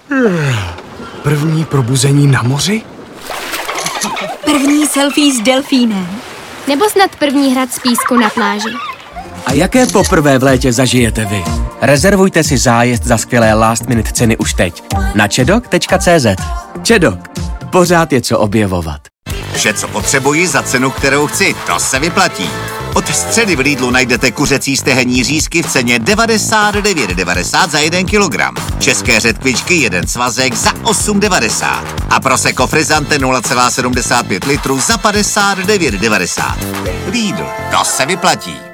První probuzení na moři? První selfie s delfínem. Nebo snad první hrad z písku na pláži. A jaké poprvé v létě zažijete vy? Rezervujte si zájezd za skvělé last minute ceny už teď na čedok.cz. Čedok. Pořád je co objevovat. Vše, co potřebuji za cenu, kterou chci, to se vyplatí. Od středy v Lidlu najdete kuřecí stehenní řízky v ceně 99,90 za 1 kilogram. České řetkvičky 1 svazek za 8,90. A Prosecco Frizzante 0,75 litru za 59,90. Lidl, to se vyplatí.